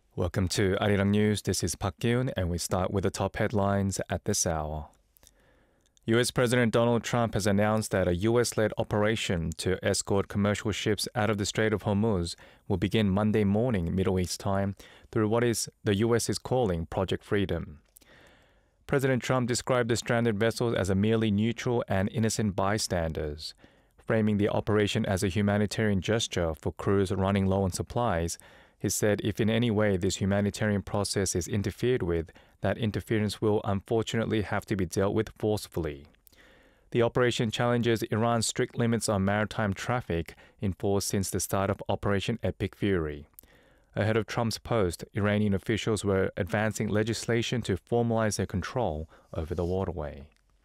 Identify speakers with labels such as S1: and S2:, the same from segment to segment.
S1: Welcome to Arirang News. This is Park Kyun, and we start with the top headlines at this hour. U.S. President Donald Trump has announced that a U.S.-led operation to escort commercial ships out of the Strait of Hormuz will begin Monday morning Middle East time through what the U.S. is calling Project Freedom. President Trump described the stranded vessels as a merely neutral and innocent bystanders, framing the operation as a humanitarian gesture for crews running low on supplies. He said if in any way this humanitarian process is interfered with, that interference will unfortunately have to be dealt with forcefully. The operation challenges Iran's strict limits on maritime traffic enforced since the start of Operation Epic Fury. Ahead of Trump's post, Iranian officials were advancing legislation to formalize their control over the waterway.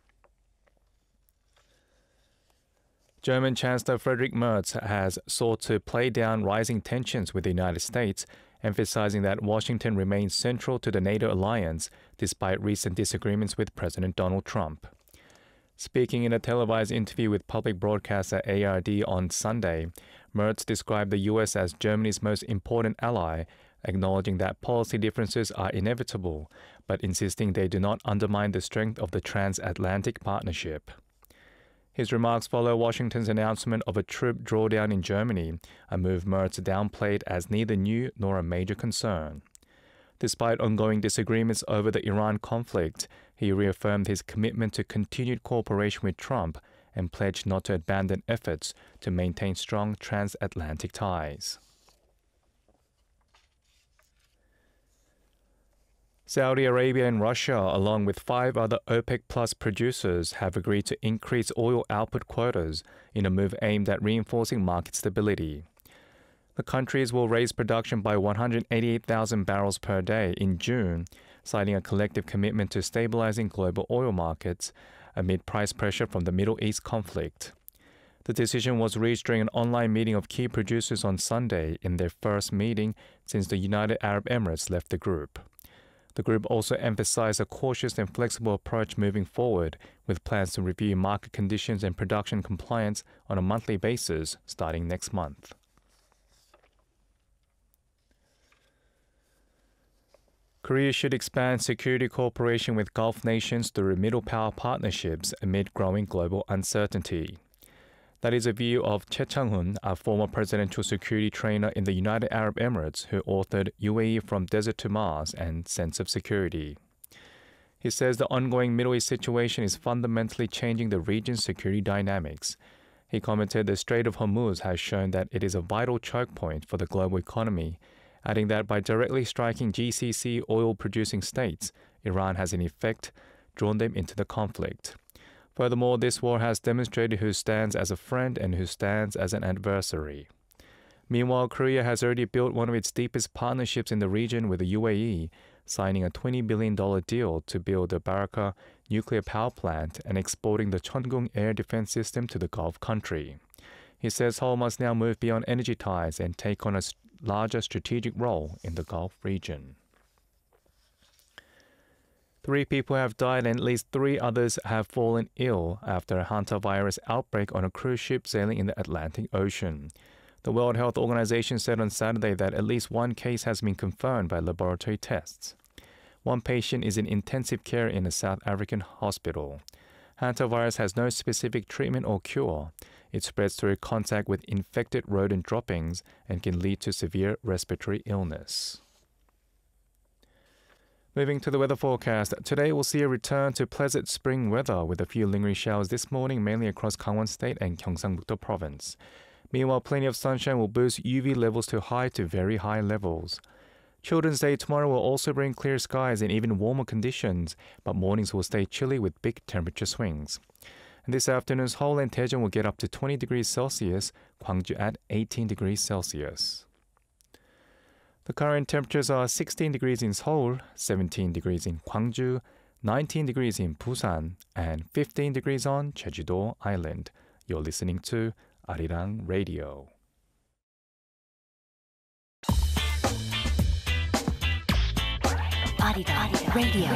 S1: German Chancellor Friedrich Merz has sought to play down rising tensions with the United States, emphasizing that Washington remains central to the NATO alliance despite recent disagreements with President Donald Trump. Speaking in a televised interview with public broadcaster ARD on Sunday, Merz described the U.S. as Germany's most important ally, acknowledging that policy differences are inevitable, but insisting they do not undermine the strength of the transatlantic partnership. His remarks follow Washington's announcement of a troop drawdown in Germany, a move Merz downplayed as neither new nor a major concern. Despite ongoing disagreements over the Iran conflict, he reaffirmed his commitment to continued cooperation with Trump and pledged not to abandon efforts to maintain strong transatlantic ties. Saudi Arabia and Russia, along with 5 other OPEC Plus producers, have agreed to increase oil output quotas in a move aimed at reinforcing market stability. The countries will raise production by 188,000 barrels per day in June, citing a collective commitment to stabilizing global oil markets amid price pressure from the Middle East conflict. The decision was reached during an online meeting of key producers on Sunday, in their first meeting since the United Arab Emirates left the group. The group also emphasized a cautious and flexible approach moving forward, with plans to review market conditions and production compliance on a monthly basis starting next month. Korea should expand security cooperation with Gulf nations through middle power partnerships amid growing global uncertainty. That is a view of Choi Chang-hun, a former presidential security trainer in the United Arab Emirates who authored UAE from Desert to Mars and Sense of Security. He says the ongoing Middle East situation is fundamentally changing the region's security dynamics. He commented the Strait of Hormuz has shown that it is a vital choke point for the global economy, adding that by directly striking GCC oil-producing states, Iran has in effect drawn them into the conflict. Furthermore, this war has demonstrated who stands as a friend and who stands as an adversary. Meanwhile, Korea has already built one of its deepest partnerships in the region with the UAE, signing a $20 billion deal to build the Baraka nuclear power plant and exporting the Cheongung air defense system to the Gulf country. He says Seoul must now move beyond energy ties and take on a larger strategic role in the Gulf region. 3 people have died and at least 3 others have fallen ill after a hantavirus outbreak on a cruise ship sailing in the Atlantic Ocean. The World Health Organization said on Saturday that at least 1 case has been confirmed by laboratory tests. 1 patient is in intensive care in a South African hospital. Hantavirus has no specific treatment or cure. It spreads through contact with infected rodent droppings and can lead to severe respiratory illness. Moving to the weather forecast, today we'll see a return to pleasant spring weather with a few lingering showers this morning, mainly across Gangwon State and Gyeongsangbuk-do Province. Meanwhile, plenty of sunshine will boost UV levels to high to very high levels. Children's Day tomorrow will also bring clear skies and even warmer conditions, but mornings will stay chilly with big temperature swings. And this afternoon, Seoul and Daejeon will get up to 20 degrees Celsius, Gwangju at 18 degrees Celsius. The current temperatures are 16 degrees in Seoul, 17 degrees in Gwangju, 19 degrees in Busan, and 15 degrees on Jeju-do Island. You're listening to Arirang Radio.
S2: Arirang Radio.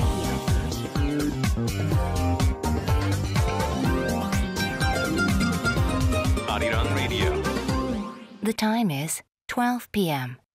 S3: Arirang Radio.
S2: The time is 12 p.m.